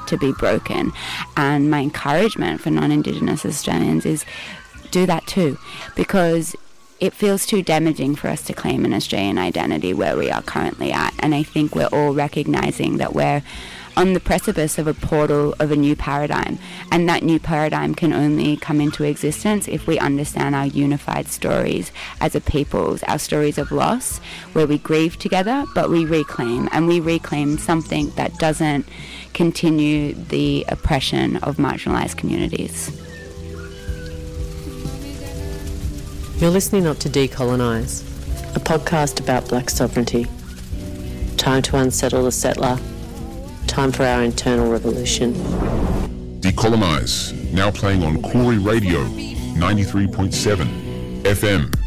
to be broken. And my encouragement for non-Indigenous Australians is do that too, because it feels too damaging for us to claim an Australian identity where we are currently at. And I think we're all recognising that we're on the precipice of a portal of a new paradigm, and that new paradigm can only come into existence if we understand our unified stories as a people, our stories of loss, where we grieve together, but we reclaim something that doesn't continue the oppression of marginalised communities. You're listening up to Decolonise, a podcast about black sovereignty. Time to unsettle the settler. Time for our internal revolution. Decolonise, now playing on Koori Radio 93.7 FM.